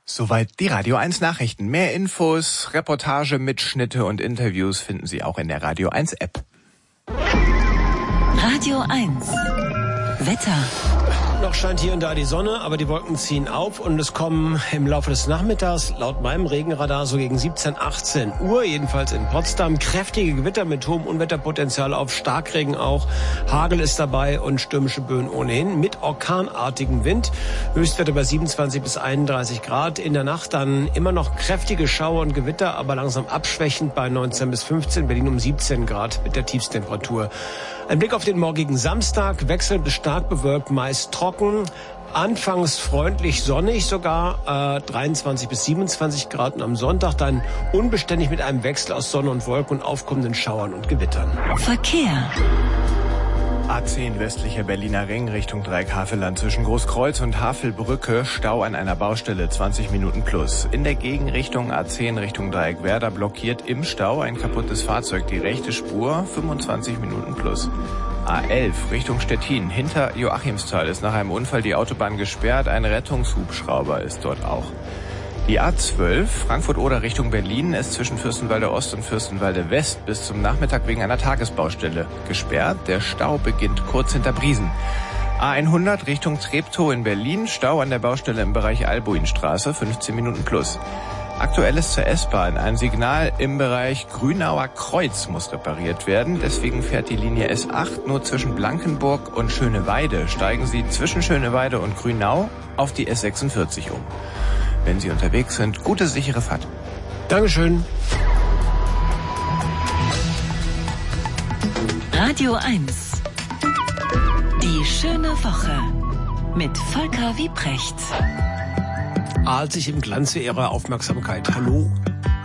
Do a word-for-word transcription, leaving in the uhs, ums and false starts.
Soweit die Radio eins Nachrichten. Mehr Infos, Reportage, Mitschnitte und Interviews finden Sie auch in der Radio eins App. Radio eins Wetter. Noch scheint hier und da die Sonne, aber die Wolken ziehen auf und es kommen im Laufe des Nachmittags laut meinem Regenradar so gegen siebzehn, achtzehn Uhr, jedenfalls in Potsdam, kräftige Gewitter mit hohem Unwetterpotenzial auf, Starkregen auch, Hagel ist dabei und stürmische Böen ohnehin mit orkanartigem Wind. Höchstwerte bei siebenundzwanzig bis einunddreißig Grad. In der Nacht dann immer noch kräftige Schauer und Gewitter, aber langsam abschwächend bei neunzehn bis fünfzehn, Berlin um siebzehn Grad mit der Tiefsttemperatur. Ein Blick auf den morgigen Samstag, wechselnd bis stark bewölkt, meist trocken, anfangs freundlich sonnig sogar, äh, dreiundzwanzig bis siebenundzwanzig Grad und am Sonntag dann unbeständig mit einem Wechsel aus Sonne und Wolken und aufkommenden Schauern und Gewittern. Verkehr. A zehn westlicher Berliner Ring Richtung Dreieck-Havelland zwischen Großkreuz und Havelbrücke, Stau an einer Baustelle, zwanzig Minuten plus. In der Gegenrichtung A zehn Richtung Dreieck-Werder blockiert im Stau ein kaputtes Fahrzeug, die rechte Spur, fünfundzwanzig Minuten plus. A elf Richtung Stettin, hinter Joachimsthal ist nach einem Unfall die Autobahn gesperrt, ein Rettungshubschrauber ist dort auch. Die A zwölf, Frankfurt-Oder Richtung Berlin, ist zwischen Fürstenwalde Ost und Fürstenwalde West bis zum Nachmittag wegen einer Tagesbaustelle gesperrt. Der Stau beginnt kurz hinter Briesen. A hundert Richtung Treptow in Berlin, Stau an der Baustelle im Bereich Albuinstraße, fünfzehn Minuten plus. Aktuelles zur S-Bahn. Ein Signal im Bereich Grünauer Kreuz muss repariert werden. Deswegen fährt die Linie S acht nur zwischen Blankenburg und Schöneweide. Steigen Sie zwischen Schöneweide und Grünau auf die S sechsundvierzig um. Wenn Sie unterwegs sind, gute, sichere Fahrt. Dankeschön. Radio eins. Die schöne Woche mit Volker Wiebrecht. Ahlt sich im Glanze Ihrer Aufmerksamkeit. Hallo.